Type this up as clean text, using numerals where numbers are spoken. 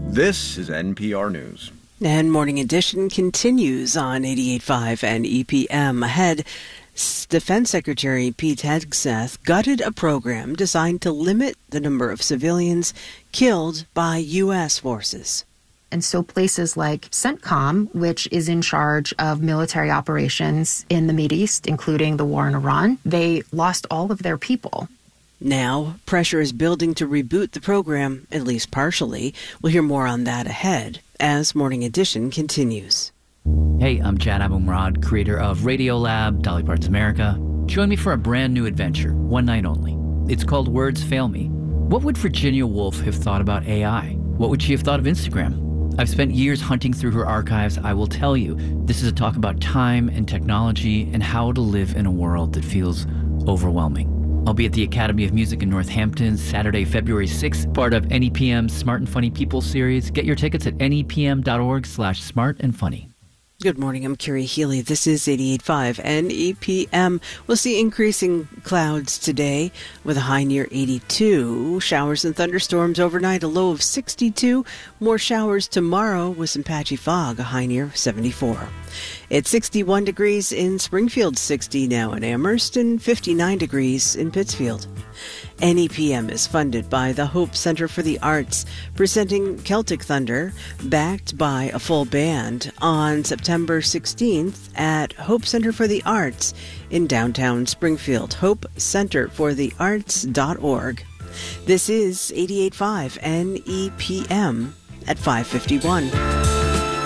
This is NPR News. And Morning Edition continues on 88.5 and EPM. Ahead, Defense Secretary Pete Hegseth gutted a program designed to limit the number of civilians killed by U.S. forces. And so places like CENTCOM, which is in charge of military operations in the Mideast, including the war in Iran, they lost all of their people. Now, pressure is building to reboot the program, at least partially. We'll hear more on that ahead as Morning Edition continues. Hey, I'm Jad Abumrad, creator of Radiolab, Dolly Parton's America. Join me for a brand new adventure, one night only. It's called Words Fail Me. What would Virginia Woolf have thought about AI? What would she have thought of Instagram? I've spent years hunting through her archives. I will tell you, this is a talk about time and technology and how to live in a world that feels overwhelming. I'll be at the Academy of Music in Northampton Saturday, February 6th, part of NEPM's Smart and Funny People series. Get your tickets at nepm.org/smartandfunny. Good morning, I'm Carrie Healy. This is 88.5 and EPM. We'll see increasing clouds today with a high near 82. Showers and thunderstorms overnight, a low of 62. More showers tomorrow with some patchy fog, a high near 74. It's 61 degrees in Springfield, 60 now in Amherst, and 59 degrees in Pittsfield. NEPM is funded by the Hope Center for the Arts, presenting Celtic Thunder, backed by a full band, on September 16th at Hope Center for the Arts in downtown Springfield. HopeCenterfortheArts.org. This is 88.5 NEPM at 5:51.